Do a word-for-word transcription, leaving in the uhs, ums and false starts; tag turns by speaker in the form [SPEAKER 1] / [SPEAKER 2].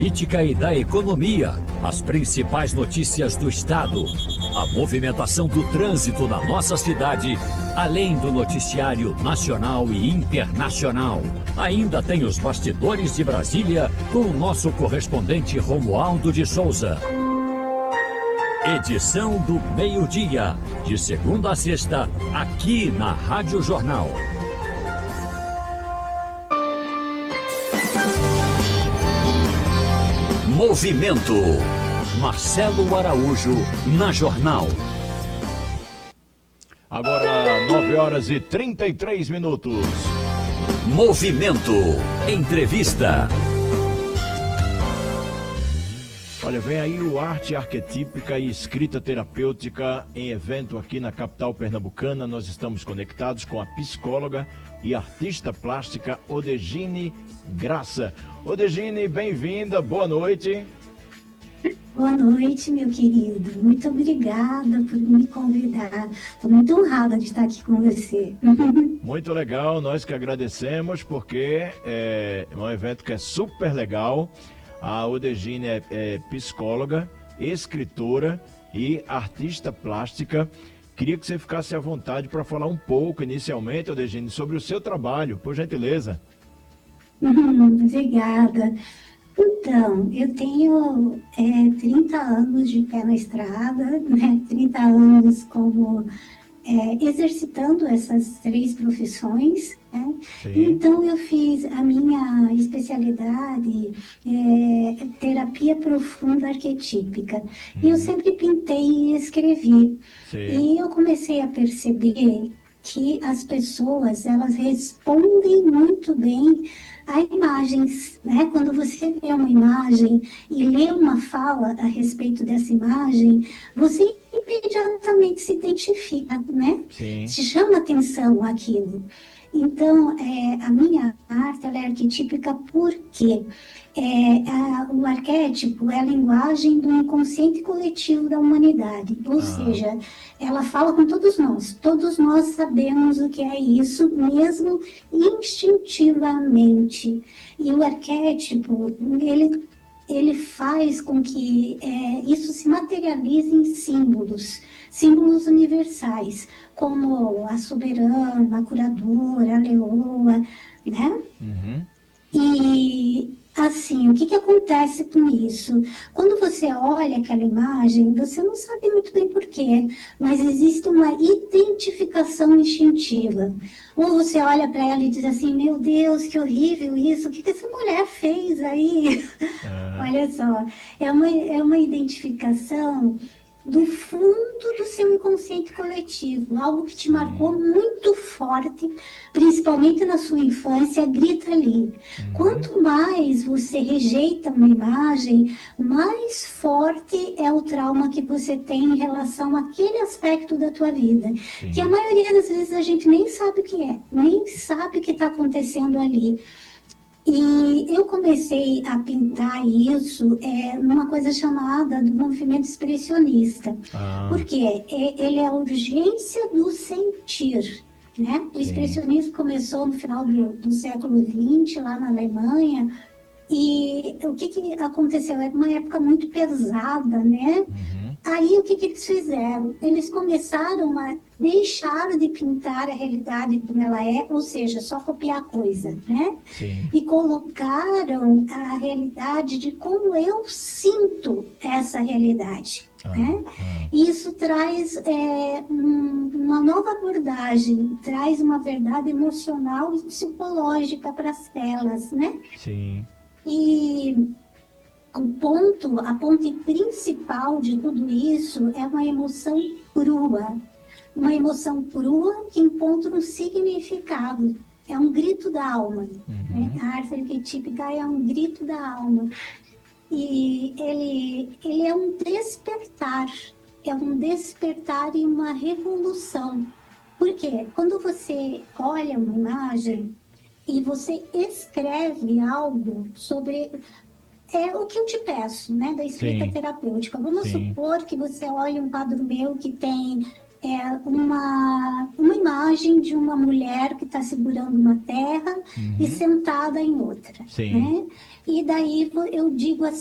[SPEAKER 1] política e da economia, as principais notícias do estado, a movimentação do trânsito na nossa cidade, além do noticiário nacional e internacional. Ainda tem os bastidores de Brasília com o nosso correspondente Romualdo de Souza. Edição do meio-dia, de segunda a sexta, aqui na Rádio Jornal. Movimento. Marcelo Araújo, na Jornal.
[SPEAKER 2] Agora, nove horas e trinta e três minutos.
[SPEAKER 1] Movimento. Entrevista.
[SPEAKER 2] Olha, vem aí o Arte Arquetípica e Escrita Terapêutica em evento aqui na capital pernambucana. Nós estamos conectados com a psicóloga e artista plástica Odegine Graça. Odegine, bem-vinda, boa noite.
[SPEAKER 3] Boa noite, meu querido. Muito obrigada por me convidar. Estou muito honrada de estar aqui com você.
[SPEAKER 2] Muito legal, nós que agradecemos, porque é um evento que é super legal. A Odegine é, é psicóloga, escritora e artista plástica. Queria que você ficasse à vontade para falar um pouco, inicialmente, Odegine, sobre o seu trabalho, por gentileza.
[SPEAKER 3] Obrigada. Então, eu tenho é, trinta anos de pé na estrada, né? trinta anos como é, exercitando essas três profissões, né? Então eu fiz a minha especialidade é, terapia profunda arquetípica. Hum. E eu sempre pintei e escrevi. Sim. E eu comecei a perceber que as pessoas, elas respondem muito bem a imagens, né? Quando você vê uma imagem e lê uma fala a respeito dessa imagem, você imediatamente se identifica, né? Sim. Se chama atenção aquilo. Então, é, a minha arte ela é arquetípica porque é, a, o arquétipo é a linguagem do inconsciente coletivo da humanidade. Ou ah. seja, ela fala com todos nós. Todos nós sabemos o que é isso, mesmo instintivamente. E o arquétipo, ele, ele faz com que é, isso se materialize em símbolos. Símbolos universais, como a soberana, a curadora, a leoa, né? Uhum. E, assim, o que, que acontece com isso? Quando você olha aquela imagem, você não sabe muito bem porquê, mas existe uma identificação instintiva. Ou você olha para ela e diz assim, meu Deus, que horrível isso, o que, que essa mulher fez aí? Uhum. Olha só, é uma, é uma identificação do fundo do seu inconsciente coletivo, algo que te marcou muito forte, principalmente na sua infância, grita ali. Uhum. Quanto mais você rejeita uma imagem, mais forte é o trauma que você tem em relação àquele aspecto da tua vida, Sim. que a maioria das vezes a gente nem sabe o que é, nem sabe o que está acontecendo ali. E eu comecei a pintar isso é, numa coisa chamada do movimento expressionista. Ah. Porque é, ele é a urgência do sentir, né? O expressionismo começou no final do, do século vinte, lá na Alemanha. E o que, que aconteceu? Era uma época muito pesada, né? Uhum. Aí o que, que eles fizeram? Eles começaram a deixar de pintar a realidade como ela é, ou seja, só copiar a coisa, né? Sim. E colocaram a realidade de como eu sinto essa realidade. Ah, né? Ah. Isso traz é, um, uma nova abordagem, traz uma verdade emocional e psicológica para as telas, né? Sim. E o ponto, a ponte principal de tudo isso é uma emoção crua. Uma emoção crua que encontra um significado. É um grito da alma. Uhum. Né? A arte arquetípica é um grito da alma. E ele, ele é um despertar. É um despertar e uma revolução. Por quê? Quando você olha uma imagem e você escreve algo sobre... É o que eu te peço, né, da escrita Sim. terapêutica. Vamos Sim. supor que você olha um quadro meu que tem é uma, uma imagem de uma mulher que está segurando uma terra
[SPEAKER 2] Uhum.
[SPEAKER 3] e sentada em outra.
[SPEAKER 2] Sim.
[SPEAKER 3] Né? E daí eu digo assim,